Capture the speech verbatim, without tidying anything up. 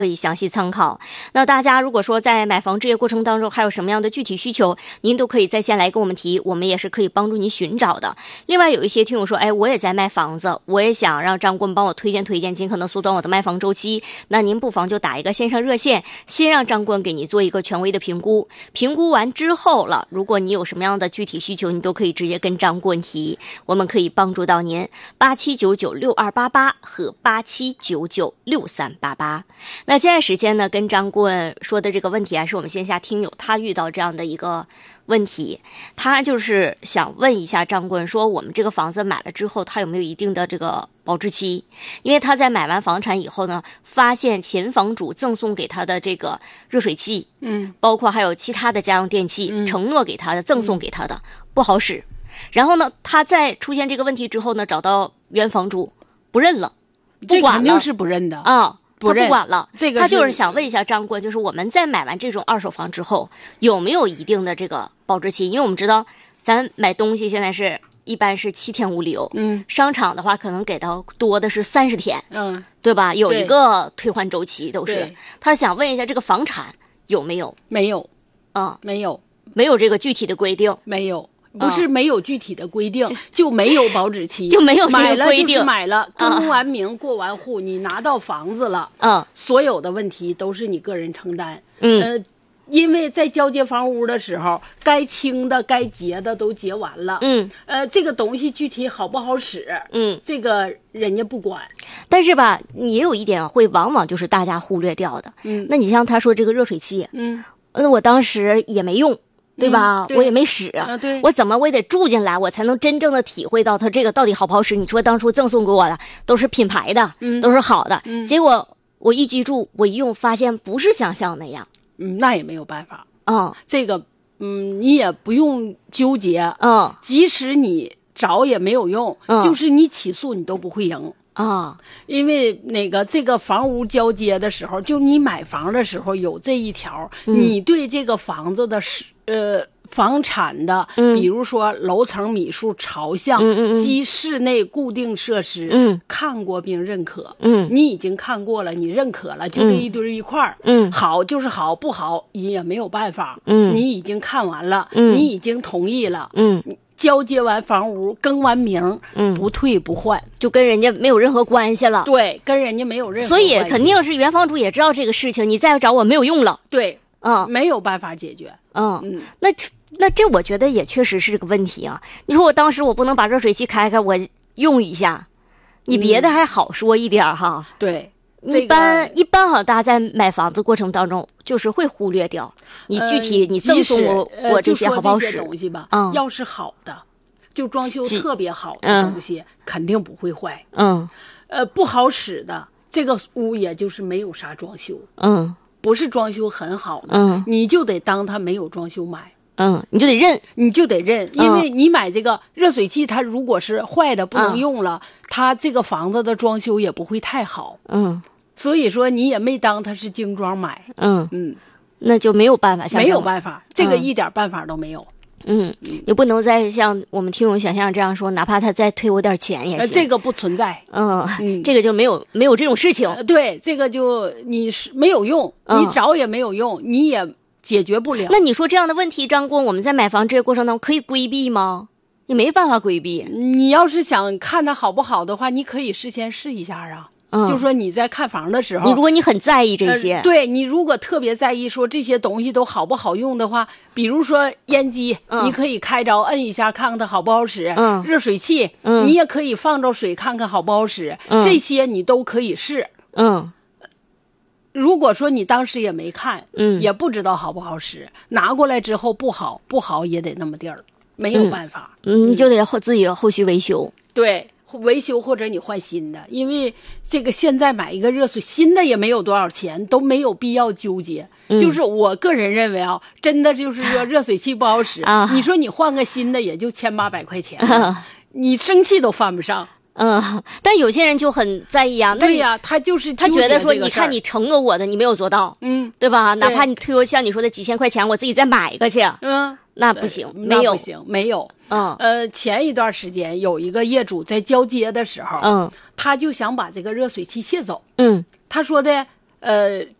可以详细参考。那大家如果说在买房置业过程当中还有什么样的具体需求，您都可以在线来跟我们提，我们也是可以帮助您寻找的。另外有一些听友说，哎，我也在卖房子，我也想让张棍帮我推荐推荐，尽可能缩短我的卖房周期，那您不妨就打一个线上热线，先让张棍给你做一个权威的评估，评估完之后了，如果你有什么样的具体需求，你都可以直接跟张棍提，我们可以帮助到您。八七九九六二八八和八七九九六三八八。那接下来时间呢，跟张棍说的这个问题啊，是我们线下听友他遇到这样的一个问题，他就是想问一下张棍说，我们这个房子买了之后，他有没有一定的这个保质期？因为他在买完房产以后呢，发现前房主赠送给他的这个热水器，嗯，包括还有其他的家用电器，嗯、承诺给他的、赠送给他的、嗯、不好使。然后呢，他在出现这个问题之后呢，找到原房主不认了，不管了， 这肯定是不认的啊。他不管了， 这个他就是想问一下张棍，就是我们在买完这种二手房之后，有没有一定的这个保质期？因为我们知道，咱买东西现在是一般是七天无理由，嗯，商场的话可能给到多的是三十天，嗯，对吧？有一个退换周期都是。他想问一下，这个房产有没有？ 没有， 啊、嗯， 没有， 没有这个具体的规定， 没有。不是没有具体的规定、嗯、就没有保质期， 就没有这个规定。 买了就是买了，更完名、嗯、过完户，你拿到房子了，嗯，所有的问题都是你个人承担。嗯，呃，因为在交接房屋的时候，该清的、该结的都结完了。嗯，呃，这个东西具体好不好使，嗯，这个人家不管。 但是吧，你也有一点会，往往就是大家忽略掉的。嗯，那你像他说这个热水器，嗯，呃，我当时也没用。对吧、嗯对？我也没使、 啊对， 我怎么我也得住进来，我才能真正的体会到它这个到底好不好使。你说当初赠送给我的都是品牌的，嗯，都是好的，嗯，结果我一居住，我一用发现不是想象那样， 嗯，那也没有办法，嗯，这个，嗯，你也不用纠结，嗯，即使你找也没有用，嗯，就是你起诉你都不会赢。啊，因为那个这个房屋交接的时候，就你买房的时候有这一条，嗯、你对这个房子的呃房产的，嗯、比如说楼层、米数、朝向、嗯、及室内固定设施，嗯，看过并认可，嗯，你已经看过了，你认可了，就这一堆一块儿，嗯，好就是好，不好也没有办法，嗯，你已经看完了，嗯，你已经同意了，嗯。交接完房屋，更完名，嗯，不退不换， 就跟人家没有任何关系了。 对，跟人家没有任何关系。所以肯定是原房主也知道这个事情，你再找我没有用了。 对， 嗯， 没有办法解决。 嗯嗯，那那这我觉得也确实是个问题啊。你说我当时我不能把热水器开开，我用一下，你别的还好说一点哈。 嗯、对。 一般、这个、一般好，大家在买房子过程当中，就是会忽略掉你具体你赠送我、呃、我这些好不好使、 呃、东西吧。嗯，要是好的，就装修特别好的东西，嗯、肯定不会坏。嗯，呃，不好使的，这个屋也就是没有啥装修。嗯，不是装修很好的，嗯，你就得当它没有装修买。 嗯，你就得认， 你就得认，因为你买这个热水器，它如果是坏的不能用了，嗯、它这个房子的装修也不会太好。嗯，所以说你也没当它是精装买。嗯嗯， 那就没有办法， 没有办法，这个一点办法都没有。 嗯，你不能再像我们听友想象这样说，哪怕他再退我点钱也行。呃、 这个不存在。 嗯嗯，这个就没有没有这种事情。 呃、对，这个就你是没有用，嗯、你找也没有用，你也。解决不了。 那你说这样的问题，张棍，我们在买房这个过程当中可以规避吗？你没办法规避。 你要是想看它好不好的话，你可以事先试一下啊。嗯，就说你在看房的时候， 你如果你很在意这些， 呃、对你如果特别在意说这些东西都好不好用的话，比如说烟机，嗯、你可以开着摁一下看看它好不好使。嗯，热水器，嗯，你也可以放着水看看好不好使。嗯，这些你都可以试。嗯。如果说你当时也没看，嗯，也不知道好不好使，拿过来之后不好，不好也得那么地儿，没有办法， 嗯，嗯你就得后自己后续维修， 对，维修或者你换新的，因为这个现在买一个热水新的也没有多少钱，都没有必要纠结。嗯、就是我个人认为啊，真的就是说热水器不好使，啊、你说你换个新的也就千八百块钱，啊、你生气都犯不上。 嗯，但有些人就很在意啊。 对呀、啊，他就是他觉得说，你看你承诺我的，你没有做到，嗯，对吧？哪怕你退我像你说的几千块钱，我自己再买一个去，嗯，那不行，没有， 不行，没有。嗯，呃，前一段时间有一个业主在交接的时候，嗯，他就想把这个热水器卸走，嗯，他说的， 呃，